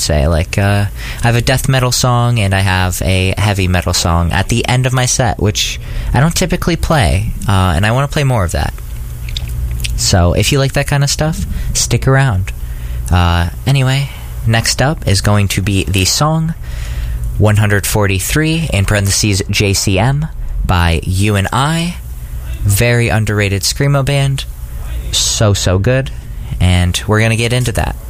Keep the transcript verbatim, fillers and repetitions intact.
say. Like, uh, I have a death metal song and I have a heavy metal song at the end of my set, which I don't typically play, uh, and I want to play more of that. So if you like that kind of stuff, stick around. Uh, anyway, next up is going to be the song one forty-three, in parentheses J C M, by You and I. Very underrated screamo band. So, so good. And we're going to get into that.